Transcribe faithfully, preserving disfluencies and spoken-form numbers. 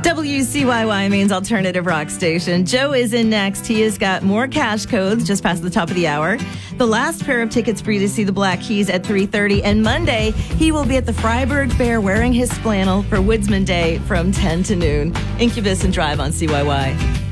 W C Y Y Maine's alternative rock station. Joe is in next. He has got more cash codes just past the top of the hour. The last pair of tickets for you to see the Black Keys at three thirty. And Monday, he will be at the Freiburg Fair wearing his flannel for Woodsman Day from ten to noon. Incubus and Drive on C Y Y.